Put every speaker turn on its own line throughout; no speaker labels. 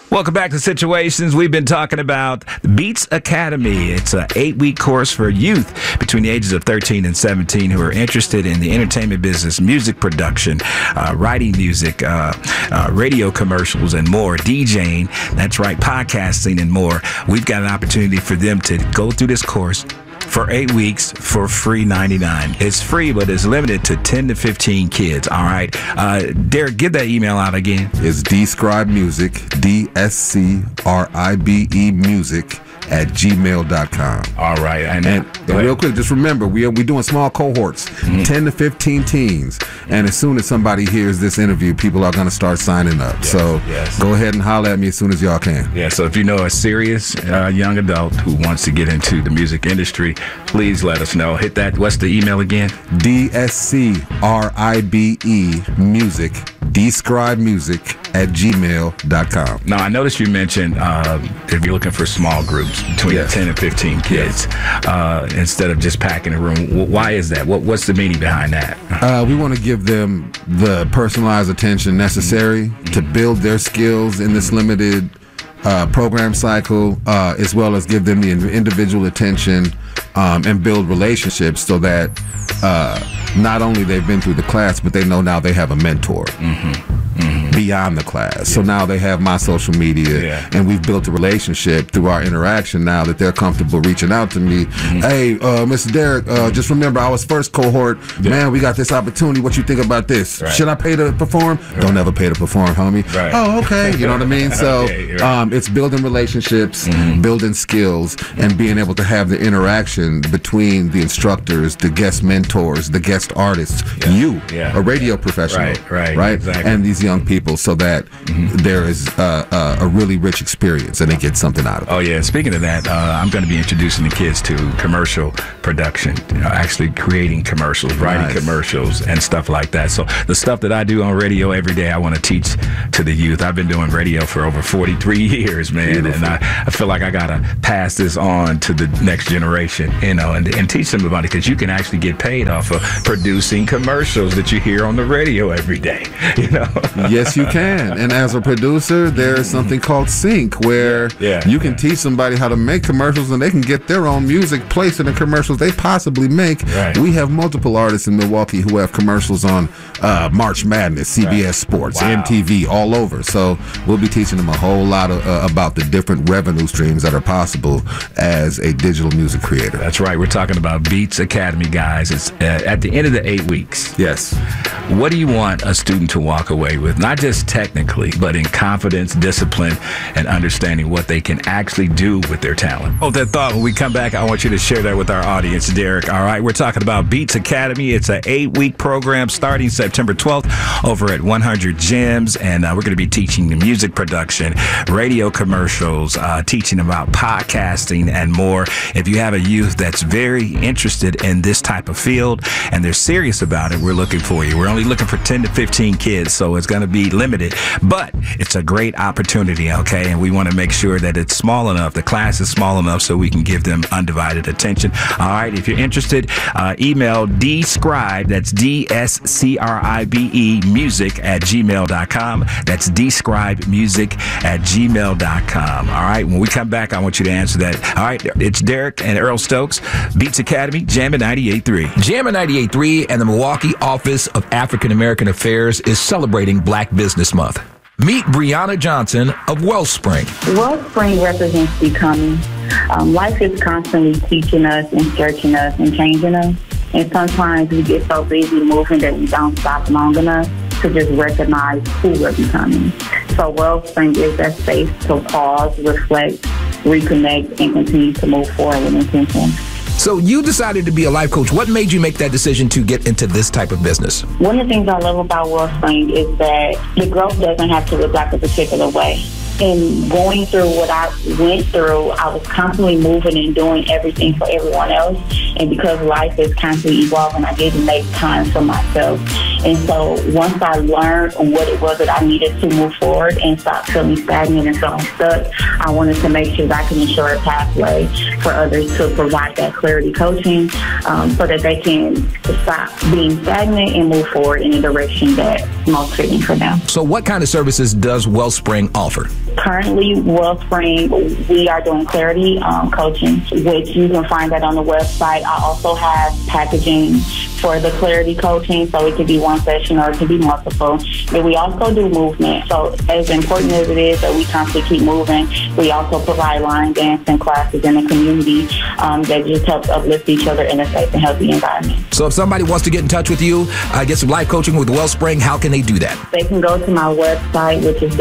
Welcome back to Situations. We've been talking about the Beats Academy. It's an 8-week course for youth between the ages of 13 and 17 who are interested in the entertainment business, music production, writing music, radio commercials, and more, DJing. That's right, podcasting and more. We've got an opportunity for them to go through this course for 8 weeks for free $99. It's free, but it's limited to 10 to 15 kids. All right. Derek, give that email out again.
It's dscribemusic, DSCRIBE music @gmail.com.
All right.
And real quick, just remember, we're doing small cohorts, 10 to 15 teens. And as soon as somebody hears this interview, people are going to start signing up. Go ahead and holler at me as soon as y'all can.
Yeah, so if you know a serious young adult who wants to get into the music industry, please let us know. Hit that. What's the email again?
DSCRIBE music, dscribemusic @gmail.com.
Now, I noticed you mentioned if you're looking for small groups between 10 and 15 kids instead of just packing a room. Why is that? What's the meaning behind that?
We want to give them the personalized attention necessary to build their skills in this limited program cycle, as well as give them the individual attention and build relationships so that not only they've been through the class, but they know now they have a mentor. Beyond the class. So now they have my social media, and we've built a relationship through our interaction now that they're comfortable reaching out to me. Hey, Mr. Derek, just remember I was first cohort. Man, we got this opportunity. What you think about this? Should I pay to perform? Don't ever pay to perform, homie. Oh, okay. You know what I mean? So it's building relationships, building skills, and being able to have the interaction between the instructors, the guest mentors, the guest artists, you, a radio professional, right? Exactly. And these young people, so that there is a really rich experience and they get something out of it.
Oh, yeah. Speaking of that, I'm going to be introducing the kids to commercial production, actually creating commercials, writing commercials, and stuff like that. So the stuff that I do on radio every day, I want to teach to the youth. I've been doing radio for over 43 years, man. Beautiful. And I feel like I got to pass this on to the next generation, and teach them about it, because you can actually get paid off of producing commercials that you hear on the radio every day,
Yes, you can. And as a producer, there's something called sync, where you can teach somebody how to make commercials, and they can get their own music placed in the commercials they possibly make. We have multiple artists in Milwaukee who have commercials on March Madness, CBS Sports, MTV, all over. So we'll be teaching them a whole lot about the different revenue streams that are possible as a digital music creator.
That's right. We're talking about Beats Academy, guys. It's at the end of the 8 weeks.
Yes.
What do you want a student to walk away with? Not just technically, but in confidence, discipline, and understanding what they can actually do with their talent. Hold that thought. When we come back, I want you to share that with our audience, Derek. All right, we're talking about Beats Academy. It's an 8-week program starting September 12th over at 100 Gems, and we're going to be teaching the music production, radio commercials, teaching about podcasting, and more. If you have a youth that's very interested in this type of field and they're serious about it, we're looking for you. We're only looking for 10 to 15 kids, so it's going to be limited, but it's a great opportunity, okay? And we want to make sure that it's small enough, the class is small enough, so we can give them undivided attention. All right, if you're interested, email dscribe, that's DSCRIBE music @gmail.com. That's dscribemusic @gmail.com. All right, when we come back, I want you to answer that. All right, it's Derek and Earl Stokes, Beats Academy, Jammin' 98.3.
Jammin' 98.3 and the Milwaukee Office of African American Affairs is celebrating Black Business Month. Meet Brianna Johnson of Wellspring.
Wellspring represents becoming. Life is constantly teaching us and stretching us and changing us. And sometimes we get so busy moving that we don't stop long enough to just recognize who we're becoming. So Wellspring is that space to pause, reflect, reconnect, and continue to move forward with intention.
So you decided to be a life coach. What made you make that decision to get into this type of business?
One of the things I love about Wellspring is that the growth doesn't have to look like a particular way. In going through what I went through, I was constantly moving and doing everything for everyone else. And because life is constantly evolving, I didn't make time for myself. And so once I learned what it was that I needed to move forward and stop feeling stagnant and feeling stuck, I wanted to make sure that I can ensure a pathway for others to provide that clarity coaching so that they can stop being stagnant and move forward in a direction that's most fitting for them.
So what kind of services does Wellspring offer?
Currently, Wellspring, we are doing clarity coaching, which you can find that on the website. I also have packaging for the clarity coaching, so it could be one session or it could be multiple. And we also do movement. So as important as it is that we constantly keep moving, we also provide line dancing classes in the community that just helps uplift each other in a safe and healthy environment.
So if somebody wants to get in touch with you, get some life coaching with Wellspring, how can they do that?
They can go to my website, which is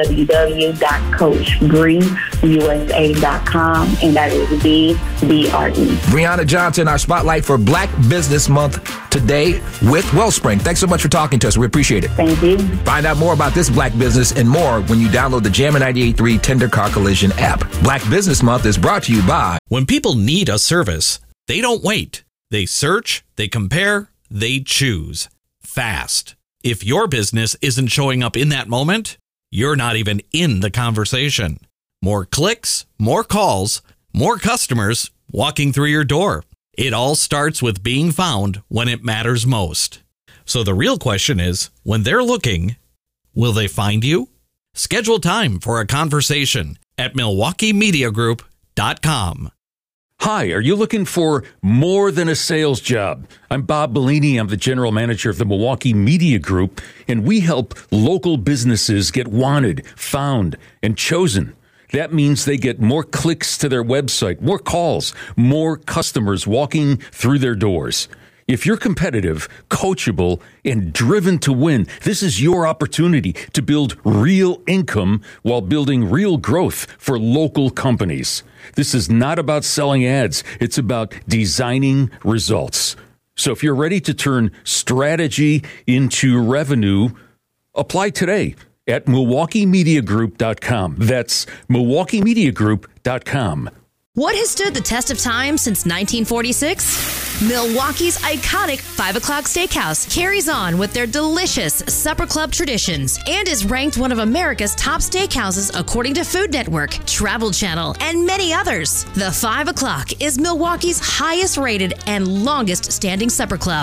www.coachbreeusa.com, and that is BRE.
Brianna Johnson, our spotlight for Black Business Month today with Wellspring. Thanks so much for talking to us. We appreciate it.
Thank you.
Find out more about this Black business and more when you download the Jammin' 98.3 Tender Car Collision app. Black Business Month is brought to you by...
When people need a service, they don't wait. They search, they compare, they choose. Fast. If your business isn't showing up in that moment, you're not even in the conversation. More clicks, more calls, more customers walking through your door. It all starts with being found when it matters most. So the real question is, when they're looking, will they find you? Schedule time for a conversation at MilwaukeeMediaGroup.com.
Hi, are you looking for more than a sales job? I'm Bob Bellini. I'm the general manager of the Milwaukee Media Group, and we help local businesses get wanted, found, and chosen. That means they get more clicks to their website, more calls, more customers walking through their doors. If you're competitive, coachable, and driven to win, this is your opportunity to build real income while building real growth for local companies. This is not about selling ads. It's about designing results. So if you're ready to turn strategy into revenue, apply today at MilwaukeeMediaGroup.com. That's MilwaukeeMediaGroup.com.
What has stood the test of time since 1946? Milwaukee's iconic 5 o'clock steakhouse carries on with their delicious supper club traditions and is ranked one of America's top steakhouses according to Food Network, Travel Channel, and many others. The 5 o'clock is Milwaukee's highest rated and longest standing supper club.